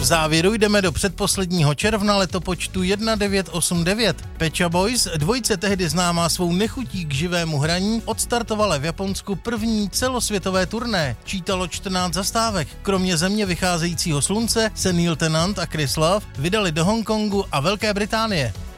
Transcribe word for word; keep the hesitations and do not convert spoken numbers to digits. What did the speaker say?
závěru jdeme do předposledního června letopočtu devět set osmdesát devět. Pet Shop Boys, dvojice tehdy známá svou nechutí k živému hraní, odstartovala v Japonsku první celosvětové turné. Čítalo čtrnáct zastávek. Kromě země vycházejícího slunce se Neil Tennant a Chris Love vydali do Hongkongu a Velké Británie.